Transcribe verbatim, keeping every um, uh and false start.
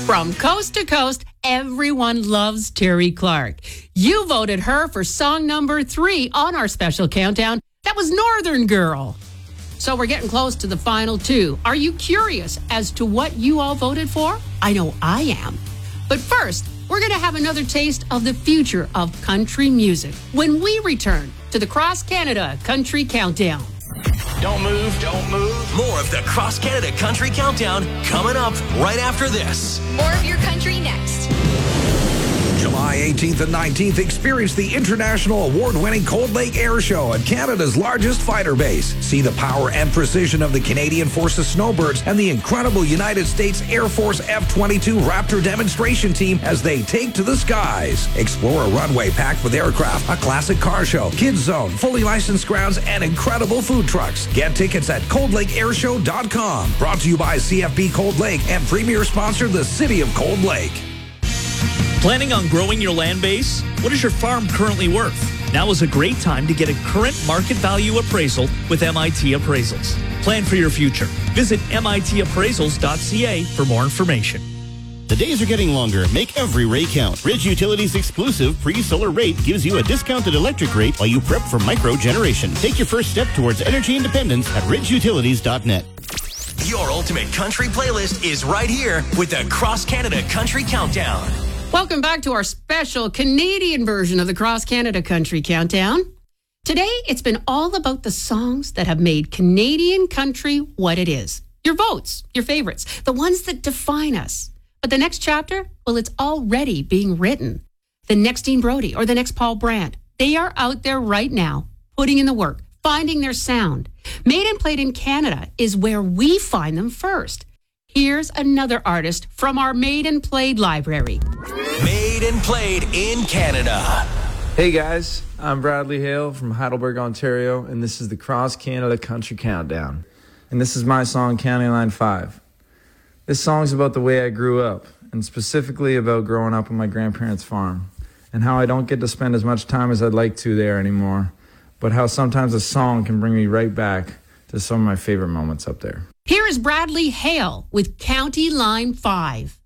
From coast to coast, everyone loves Terri Clark. You voted her for song number three on our special countdown. That was Northern Girl. So we're getting close to the final two. Are you curious as to what you all voted for? I know I am. But first, we're going to have another taste of the future of country music when we return to the Cross Canada Country Countdown. Don't move, don't move. More of the Cross Canada Country Countdown coming up right after this. More of your country next. July eighteenth and nineteenth, experience the international award-winning Cold Lake Air Show at Canada's largest fighter base. See the power and precision of the Canadian Forces Snowbirds and the incredible United States Air Force F twenty-two Raptor demonstration team as they take to the skies. Explore a runway packed with aircraft, a classic car show, kids zone, fully licensed grounds, and incredible food trucks. Get tickets at cold lake air show dot com. Brought to you by C F B Cold Lake and premier sponsor, the City of Cold Lake. Planning on growing your land base? What is your farm currently worth? Now is a great time to get a current market value appraisal with M I T Appraisals. Plan for your future. Visit M I T appraisals dot C A for more information. The days are getting longer. Make every rate count. Ridge Utilities' exclusive pre-solar rate gives you a discounted electric rate while you prep for micro generation. Take your first step towards energy independence at ridge utilities dot net. Your ultimate country playlist is right here with the Cross Canada Country Countdown. Welcome back to our special Canadian version of the Cross Canada Country Countdown. Today, it's been all about the songs that have made Canadian country what it is. Your votes, your favorites, the ones that define us. But the next chapter, well, it's already being written. The next Dean Brody or the next Paul Brandt, they are out there right now, putting in the work, finding their sound. Made and Played in Canada is where we find them first. Here's another artist from our Made and Played library. Made and Played in Canada. Hey guys, I'm Bradley Hale from Heidelberg, Ontario, and this is the Cross Canada Country Countdown. And this is my song, County Line five. This song's about the way I grew up, and specifically about growing up on my grandparents' farm, and how I don't get to spend as much time as I'd like to there anymore, but how sometimes a song can bring me right back to some of my favorite moments up there. Here is Bradley Hale with County Line five.